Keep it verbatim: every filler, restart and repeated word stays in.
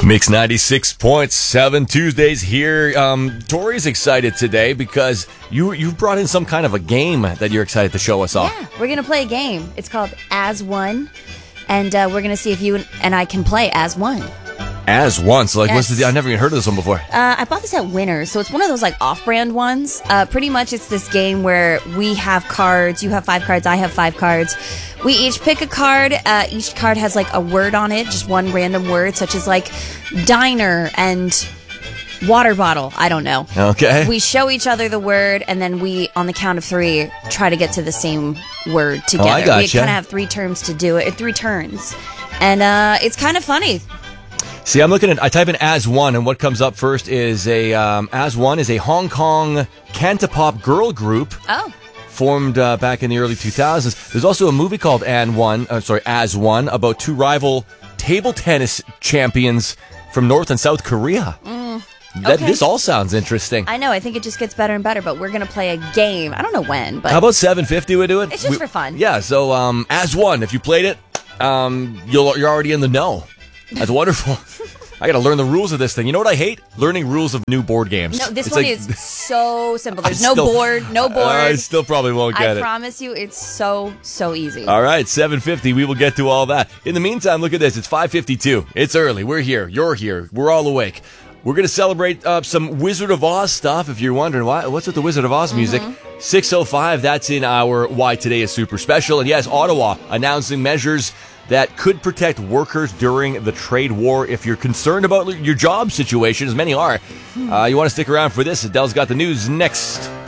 Mix ninety-six point seven Tuesdays here. Um, Tori's excited today because you you've brought in some kind of a game that you're excited to show us all. Yeah, we're going to play a game. It's called As One, and uh, we're going to see if you and I can play as one. As one? So like, Yes. what's the, I've never even heard of this one before. Uh, I bought this at Winners, so it's one of those like off-brand ones. Uh, pretty much it's this game where we have cards, you have five cards, I have five cards. We each pick a card. Uh, each card has like a word on it, just one random word, such as like diner and water bottle. I don't know. Okay. We show each other the word, and then we, on the count of three, try to get to the same word together. I We gotcha. kind of have three terms to do it, three turns. And uh, it's kind of funny. See, I'm looking at, I type in As One, and what comes up first is a, um, As One is a Hong Kong cantopop girl group. Oh. Formed uh, back in the early two thousands. There's also a movie called An One, uh, sorry, As One, about two rival table tennis champions from North and South Korea. Mm, That, okay. This all sounds interesting. I know. I think it just gets better and better, but we're going to play a game. I don't know when, but How about seven fifty we do it? it's just We- for fun. Yeah, so um, As One, if you played it, um, you'll, you're already in the know. That's wonderful. I got to learn the rules of this thing. You know what I hate? Learning rules of new board games. No, this It's one like- is so simple. There's I no still- board, no board. I still probably won't get I it. promise you, it's so, so easy. All right, seven fifty. We will get to all that. In the meantime, look at this. It's five fifty-two. It's early. We're here. You're here. We're all awake. We're going to celebrate uh, some Wizard of Oz stuff. If you're wondering, why, what's with the Wizard of Oz music? Mm-hmm. six oh five, that's in our Why Today is Super Special. And yes, Ottawa announcing measures that could protect workers during the trade war. If you're concerned about your job situation, as many are, uh, you want to stick around for this. Adele's got the news next.